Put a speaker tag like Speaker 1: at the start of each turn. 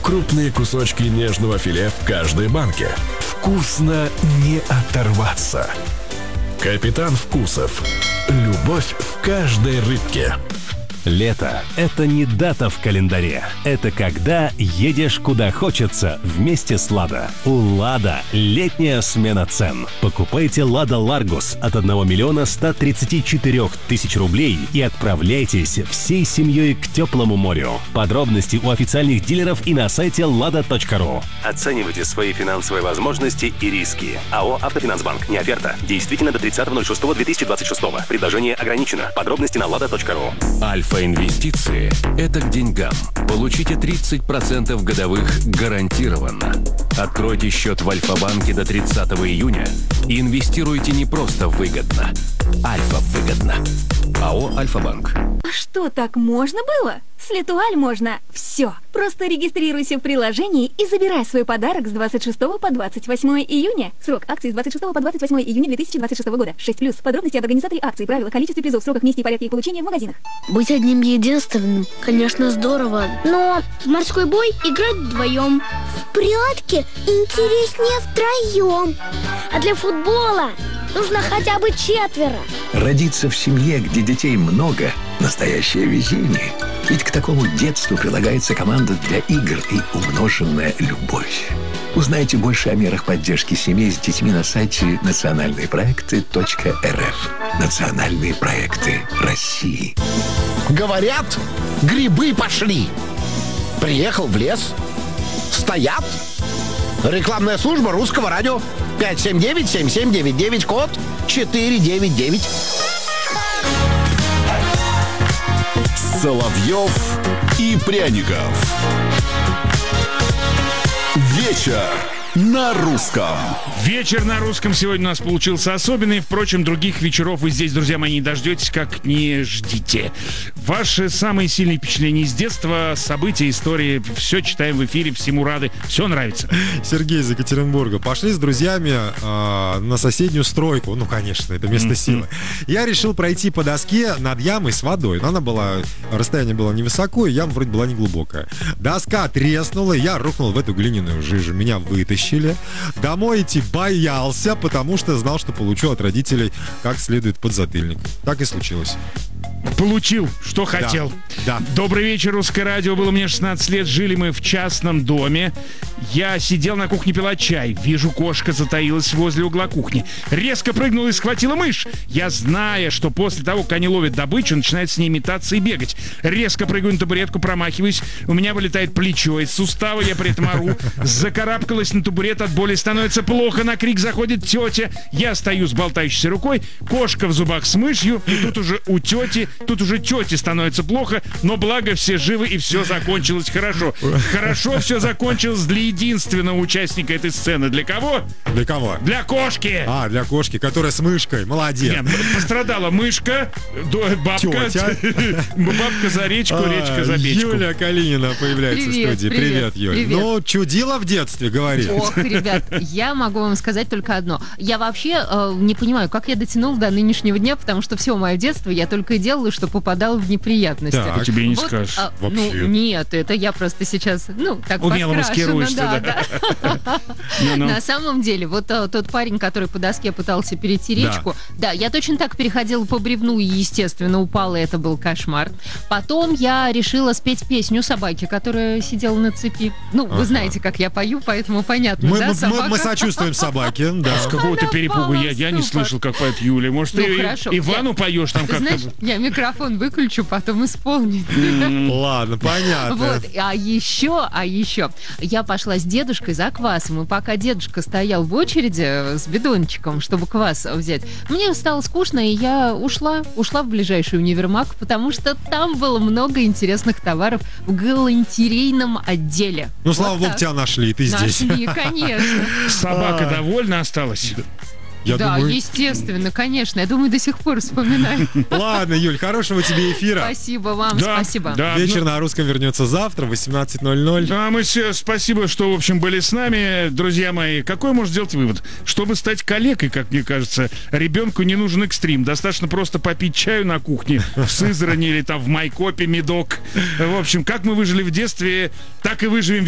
Speaker 1: Крупные кусочки нежного филе в каждой банке. Вкусно не оторваться. Капитан Вкусов. Любовь в каждой рыбке.
Speaker 2: Лето – это не дата в календаре. Это когда едешь куда хочется вместе с «Лада». У «Лада» летняя смена цен. Покупайте «Лада Ларгус» от 1 миллиона 134 тысяч рублей и отправляйтесь всей семьей к теплому морю. Подробности у официальных дилеров и на сайте lada.ru. Оценивайте свои финансовые возможности и риски. АО «Автофинансбанк». Не оферта. Действительно до 30.06.2026. Предложение ограничено. Подробности на lada.ru.
Speaker 3: Альфа-инвестиции – это к деньгам. Получите 30% годовых гарантированно. Откройте счет в Альфа-банке до 30 июня и инвестируйте не просто выгодно. Альфа-выгодно. АО «Альфа-банк».
Speaker 4: А что, так можно было? С Летуаль можно все. Просто регистрируйся в приложении и забирай свой подарок с 26 по 28 июня. Срок акции с 26 по 28 июня 2026 года. 6+. Подробности об организаторе акции, правила, количестве призов, сроках, месте и порядке их получения в магазинах.
Speaker 5: Быть одним единственным, конечно, здорово. Но в морской бой играть вдвоем. В прятки интереснее втроем. А для футбола нужно хотя бы 4.
Speaker 6: Родиться в семье, где детей много – настоящее везение. Ведь к такому детству прилагается команда для игр и умноженная любовь. Узнайте больше о мерах поддержки семей с детьми на сайте национальныепроекты.рф. Национальные проекты России.
Speaker 7: Говорят, грибы пошли. Приехал в лес. Стоят. Рекламная служба Русского радио. 579-7799, код 499.
Speaker 8: Соловьев и Пряников. Вечер на русском.
Speaker 9: Вечер на русском сегодня у нас получился особенный. Впрочем, других вечеров вы здесь, друзья мои, не дождетесь, как не ждите. Ваши самые сильные впечатления из детства, события, истории, все читаем в эфире, всему рады, все нравится.
Speaker 10: Сергей из Екатеринбурга. Пошли с друзьями на соседнюю стройку. Ну, конечно, это место силы. Я решил пройти по доске над ямой с водой. Но расстояние было невысоко, и яма вроде была неглубокая. Доска треснула, я рухнул в эту глиняную жижу. Меня вытащили. Домой идти боялся, потому что знал, что получу от родителей как следует подзатыльник. Так и случилось.
Speaker 9: Получил, что хотел.
Speaker 10: Да.
Speaker 9: Добрый вечер, Русское радио. Было мне 16 лет, жили мы в частном доме. Я сидел на кухне, пила чай. Вижу, кошка затаилась возле угла кухни. Резко прыгнула и схватила мышь. Я, зная, что после того, как они ловят добычу, начинает с ней метаться и бегать. Резко прыгаю на табуретку, промахиваюсь. У меня вылетает плечо из сустава, я при этом ору. Закарабкалась на табурет, от боли становится плохо. На крик заходит тетя. Я стою с болтающейся рукой. Кошка в зубах с мышью. И тут уже у тети, тете становится плохо, но благо все живы и все закончилось хорошо. Хорошо все закончилось для единственного участника этой сцены. Для кого?
Speaker 10: Для кого?
Speaker 9: Для кошки.
Speaker 10: Для кошки, которая с мышкой. Молодец.
Speaker 9: Нет, пострадала мышка, бабка, бабка за речку, речка за печку.
Speaker 10: Юля Калинина появляется в студии. Привет, Юля.
Speaker 11: Привет.
Speaker 10: Ну, чудила в детстве, говори.
Speaker 11: Ох, ребят, я могу вам сказать только одно. Я вообще не понимаю, как я дотянул до нынешнего дня, потому что все мое детство я только и делала, что попадал в неприятности.
Speaker 9: Так, тебе не скажешь.
Speaker 11: Ну, нет, это я просто сейчас, так
Speaker 9: умело
Speaker 11: подкрашена.
Speaker 9: маскируешься,
Speaker 11: Да. На самом деле, вот тот парень, который по доске пытался перейти речку, да, я точно так переходила по бревну и, естественно, упала, и это был кошмар. Потом я решила спеть песню собаки, которая сидела на цепи. Вы знаете, как я пою, поэтому понятно, да, собака?
Speaker 10: Мы сочувствуем собаке, да.
Speaker 9: С какого-то перепугу я не слышал, как поет Юля. Может, ты Ивану поешь там как-то?
Speaker 11: Знаешь, я микрофон выключу, потом исполню.
Speaker 10: Ладно, понятно.
Speaker 11: Вот, а еще я пошла с дедушкой за квасом, и пока дедушка стоял в очереди с бидончиком, чтобы квас взять, мне стало скучно, и я ушла в ближайший универмаг, потому что там было много интересных товаров в галантерейном отделе.
Speaker 10: Слава богу, тебя нашли, ты здесь.
Speaker 11: Нашли, конечно.
Speaker 9: Собака довольна осталась?
Speaker 10: Я думаю...
Speaker 11: естественно, конечно. Я думаю, до сих пор вспоминаю.
Speaker 10: Ладно, Юль, хорошего тебе эфира.
Speaker 11: Спасибо вам, спасибо.
Speaker 9: Да,
Speaker 10: Вечер на русском вернется завтра в 18:00.
Speaker 9: Да, мы все спасибо, что, в общем, были с нами, друзья мои. Какой можно сделать вывод? Чтобы стать калекой, как мне кажется, ребенку не нужен экстрим. Достаточно просто попить чаю на кухне в Сызрани или там в Майкопе, медок. В общем, как мы выжили в детстве, так и выживем